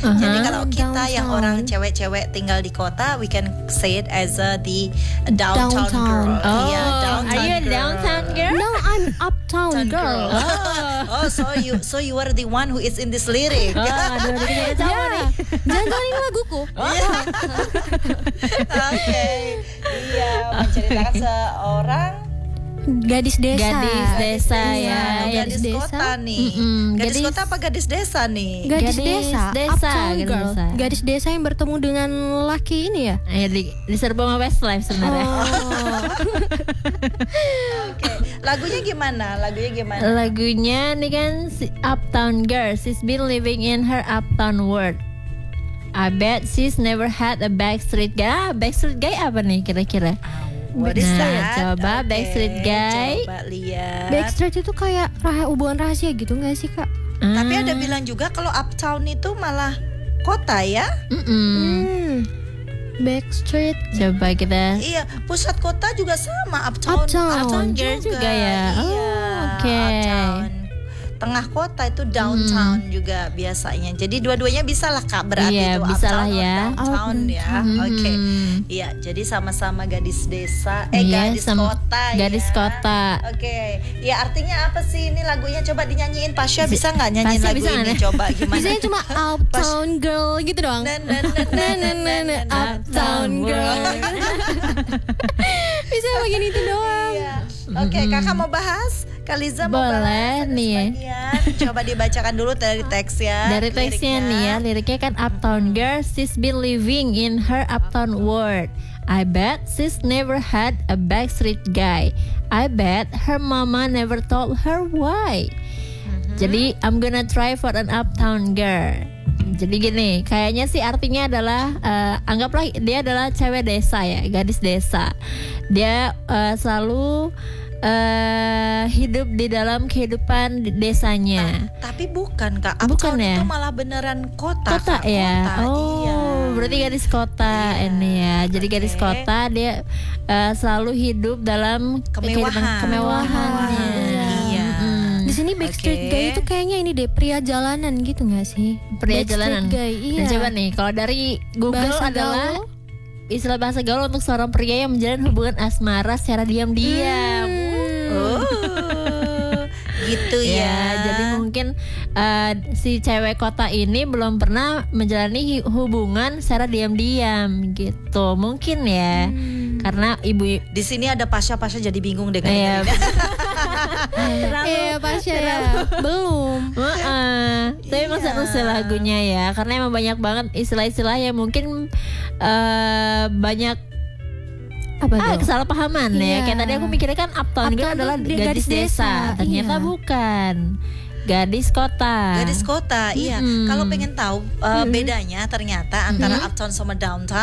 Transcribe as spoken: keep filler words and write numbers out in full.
Uh-huh. Jadi kalau kita Downtown. yang orang cewek-cewek tinggal di kota, we can say it as a the downtown, Downtown. girl. Oh, Yeah, downtown are you a girl. downtown girl? No, I'm uptown Downtown girl. Oh, so you so you are the one who is in this lyric. Oh, aduh, aduh, kita tahu Ya, nih. jangan-jangan ini laguku. Oke, iya, menceritakan seorang Gadis desa. Gadis desa Iya, ya. gadis, gadis desa. kota nih. Mm-mm, gadis, gadis- kota apa gadis desa nih? Gadis, Gadis desa, desa, uptown gadis girl. desa. Gadis desa yang bertemu dengan laki ini ya. Ayo di, diserbu sama Westlife sebenarnya. Oh. Oke, lagunya gimana? Lagunya gimana? Lagunya nih kan si Uptown Girl, she's been living in her uptown world. I bet she's never had a backstreet guy. Ah, backstreet guy apa nih kira-kira? What is Nah, that? coba Oke, Backstreet Guy. Coba lihat. Backstreet itu kayak rah- hubungan rahasia gitu nggak sih kak? Tapi Ah. ada bilang juga kalau uptown itu malah kota ya. Mm-mm. Hmm. Backstreet. Coba kita Iya, pusat kota juga sama uptown. Uptown. Girl juga ya. Iya, Oh, oke. uptown. Tengah kota itu downtown juga biasanya. Jadi dua-duanya bisa lah kak berarti Iya, itu bisa uptown lah or ya. downtown ya. Mhm. Oke. Iya, jadi sama-sama gadis desa, eh Iya, gadis sama- kota gadis ya. kota. Oke. Ya artinya apa sih ini lagunya? Coba dinyanyiin Pasha, bisa nggak nyanyiin Pasha lagu bisa ini? nggak? Coba gimana? Biasanya cuma uptown girl gitu doang. Na, na, na, na, na, na, na, Uptown girl. Bisa bagian itu doang. Iya. Oke, kakak mau bahas? Kaliza mau Boleh bahas ada nih. sebagian. Coba dibacakan dulu dari teksnya. Dari teksnya nih ya, liriknya kan Uptown Girl, she's been living in her uptown world. I bet she's never had a backstreet guy. I bet her mama never told her why. Jadi I'm gonna try for an uptown girl. Jadi gini, kayaknya sih artinya adalah eh, anggaplah dia adalah cewek desa ya, gadis desa. Dia eh, selalu eh, hidup di dalam kehidupan di- desanya. Tapi bukan kak, Bukan uptown ya? itu malah beneran kota. Kota Kak. ya. Kota, Oh, iya. berarti gadis kota Iya. ini ya. Jadi Oke. gadis kota dia eh, selalu hidup dalam kehidupan Kemewahan. kemewahannya. Iya. Mm-mm. Di sini Backstreet Oke. Guy itu kayaknya ini deh pria jalanan gitu nggak sih? Pria Backstreet jalanan. Guy, Dan iya. coba nih, kalau dari Google Bahasa adalah gaul. istilah bahasa gaul untuk seorang pria yang menjalin hubungan asmara secara diam-diam. Hmm. Oh, gitu ya. Ya, jadi mungkin eh, si cewek kota ini belum pernah menjalani hi- hubungan secara diam-diam gitu. Mungkin ya. Karena ibu Di sini ada Pasha, Pasha jadi bingung dengan Iya. ini. Iya Pasha ya. Belum. Heeh. Tapi emang Iya. seru sih lagunya ya, karena emang banyak banget istilah-istilah yang mungkin eh, banyak Apa ah, tuh? kesalahpahaman ya. Iya. Kayak tadi aku mikirnya kan uptown girl Uptown adalah tuh dia gadis, gadis desa. desa, Ternyata iya. bukan. Gadis kota. Gadis kota, iya. Mm-mm. Kalau pengen tahu uh, bedanya ternyata antara uptown sama downtown.